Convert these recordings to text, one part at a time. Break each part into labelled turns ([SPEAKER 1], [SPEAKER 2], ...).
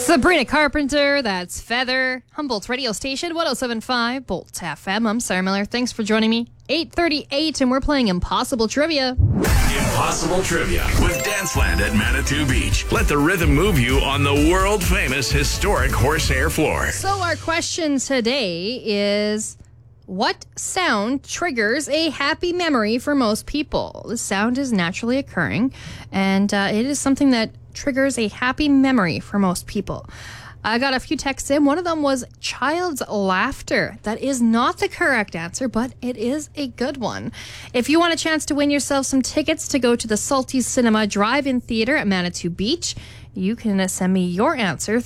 [SPEAKER 1] Sabrina Carpenter, that's Feather. Humboldt's radio station, 107.5 Bolt FM. I'm Sarah Miller. Thanks for joining me. 8:38, and we're playing Impossible Trivia.
[SPEAKER 2] Impossible Trivia with Danceland at Manitou Beach. Let the rhythm move you on the world-famous historic horsehair floor.
[SPEAKER 1] So our question today is, what sound triggers a happy memory for most people? The sound is naturally occurring, and it is something that triggers a happy memory for most people. I got a few texts in. One of them was child's laughter. That is not the correct answer, but it is a good one. If you want a chance to win yourself some tickets to go to the Salty Cinema Drive-In Theater at Manitou Beach, you can send me your answer,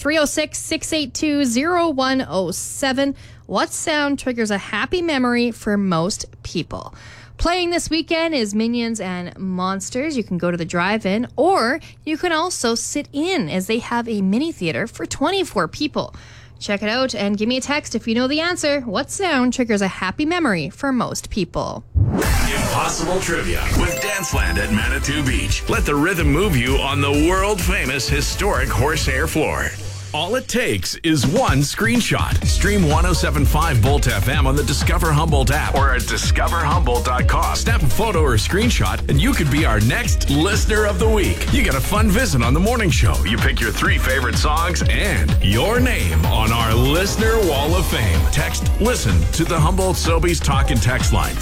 [SPEAKER 1] 306-682-0107. What sound triggers a happy memory for most people? Playing this weekend is Minions and Monsters. You can go to the drive-in, or you can also sit in, as they have a mini theater for 24 people. Check it out and give me a text if you know the answer. What sound triggers a happy memory for most people?
[SPEAKER 2] Impossible Trivia with Danceland at Manitou Beach. Let the rhythm move you on the world-famous historic horsehair floor. All it takes is one screenshot. Stream 107.5 Bolt FM on the Discover Humboldt app or at discoverhumboldt.com. Snap a photo or screenshot and you could be our next Listener of the Week. You get a fun visit on the morning show. You pick your 3 favorite songs and your name on our Listener Wall of Fame. Text LISTEN to the Humboldt Sobeys Talk and Text line,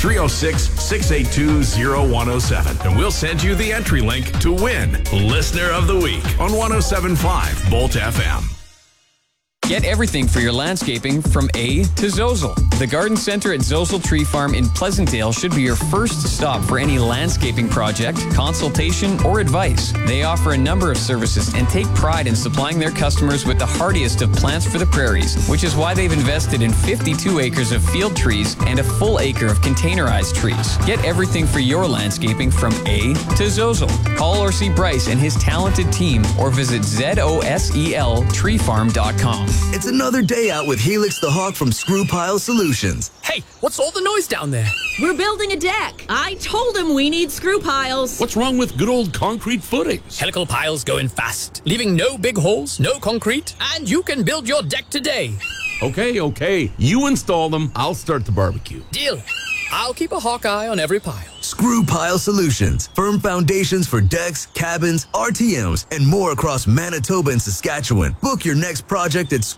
[SPEAKER 2] 306-682-0107. And we'll send you the entry link to win Listener of the Week on 107.5 Bolt FM.
[SPEAKER 3] Get everything for your landscaping from A to Zozel. The Garden Center at Zozel Tree Farm in Pleasantdale should be your first stop for any landscaping project, consultation, or advice. They offer a number of services and take pride in supplying their customers with the hardiest of plants for the prairies, which is why they've invested in 52 acres of field trees and a full acre of containerized trees. Get everything for your landscaping from A to Zozel. Call or see Bryce and his talented team, or visit zoseltreefarm.com.
[SPEAKER 4] It's another day out with Helix the Hawk from Screw Pile Solutions.
[SPEAKER 5] Hey, what's all the noise down there?
[SPEAKER 6] We're building a deck. I told him we need screw piles.
[SPEAKER 7] What's wrong with good old concrete footings?
[SPEAKER 5] Helical piles going fast, leaving no big holes, no concrete, and you can build your deck today.
[SPEAKER 7] Okay. You install them, I'll start the barbecue.
[SPEAKER 5] Deal. I'll keep a hawk eye on every pile.
[SPEAKER 4] Screw Pile Solutions. Firm foundations for decks, cabins, RTMs, and more across Manitoba and Saskatchewan. Book your next project at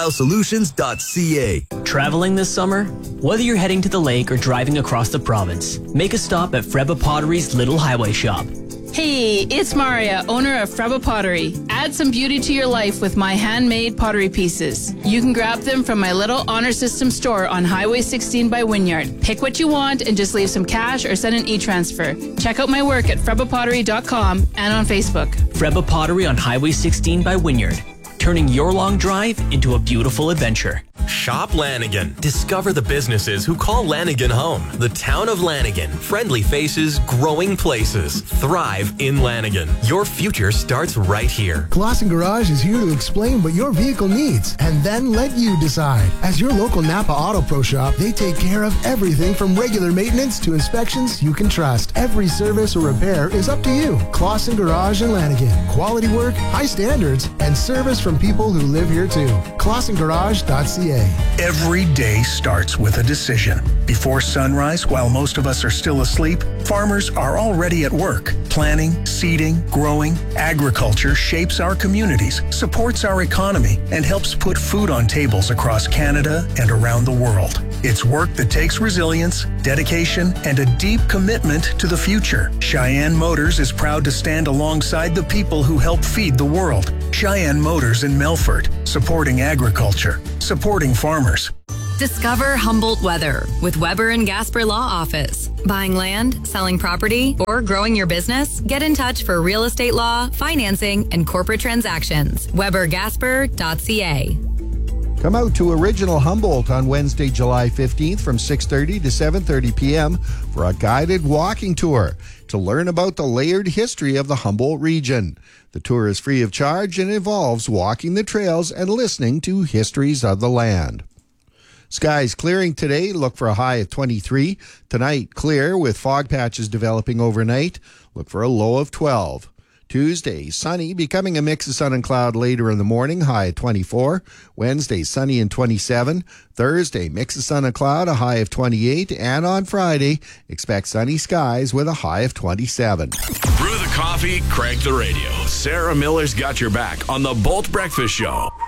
[SPEAKER 4] screwpilesolutions.ca.
[SPEAKER 8] Traveling this summer? Whether you're heading to the lake or driving across the province, make a stop at Freba Pottery's Little Highway Shop.
[SPEAKER 9] Hey, it's Maria, owner of Freba Pottery. Add some beauty to your life with my handmade pottery pieces. You can grab them from my little honor system store on Highway 16 by Wynyard. Pick what you want and just leave some cash or send an e-transfer. Check out my work at frebapottery.com and on Facebook.
[SPEAKER 8] Freba Pottery on Highway 16 by Wynyard, turning your long drive into a beautiful adventure.
[SPEAKER 10] Shop Lanigan. Discover the businesses who call Lanigan home. The town of Lanigan. Friendly faces, growing places. Thrive in Lanigan. Your future starts right here.
[SPEAKER 11] Clausen Garage is here to explain what your vehicle needs and then let you decide. As your local Napa Auto Pro shop, they take care of everything from regular maintenance to inspections you can trust. Every service or repair is up to you. Clausen Garage in Lanigan. Quality work, high standards, and service from people who live here too. ClausenGarage.ca.
[SPEAKER 12] Every day starts with a decision. Before sunrise, while most of us are still asleep, farmers are already at work. Planting, seeding, growing, agriculture shapes our communities, supports our economy, and helps put food on tables across Canada and around the world. It's work that takes resilience, dedication, and a deep commitment to the future. Cheyenne Motors is proud to stand alongside the people who help feed the world. Cheyenne Motors in Melfort, supporting agriculture, supporting farmers.
[SPEAKER 13] Discover Humboldt weather with Weber and Gasper Law Office. Buying land, selling property, or growing your business? Get in touch for real estate law, financing, and corporate transactions. WeberGasper.ca.
[SPEAKER 14] Come out to Original Humboldt on Wednesday, July 15th from 6:30 to 7:30 p.m. for a guided walking tour to learn about the layered history of the Humboldt region. The tour is free of charge and involves walking the trails and listening to histories of the land. Skies clearing today. Look for a high of 23. Tonight, clear with fog patches developing overnight. Look for a low of 12. Tuesday, sunny, becoming a mix of sun and cloud later in the morning, high at 24. Wednesday, sunny and 27. Thursday, mix of sun and cloud, a high of 28. And on Friday, expect sunny skies with a high of 27.
[SPEAKER 2] Brew the coffee, crank the radio. Sarah Miller's got your back on the Bolt Breakfast Show.